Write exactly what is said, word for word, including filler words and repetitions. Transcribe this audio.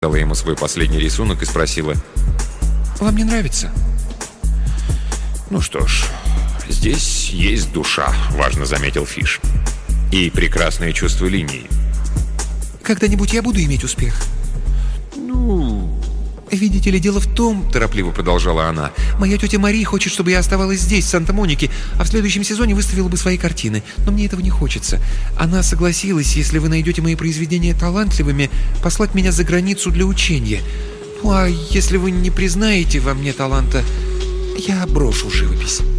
дала ему свой последний рисунок и спросила: «Вам не нравится?» «Ну что ж, здесь есть душа», — важно заметил Фиш. «И прекрасное чувство линий». «Когда-нибудь я буду иметь успех?» «Ну...» «Видите ли, дело в том, — торопливо продолжала она, — моя тетя Мари хочет, чтобы я оставалась здесь, в Санта-Монике, а в следующем сезоне выставила бы свои картины. Но мне этого не хочется. Она согласилась, если вы найдете мои произведения талантливыми, послать меня за границу для учения. Ну а если вы не признаете во мне таланта, я брошу живопись».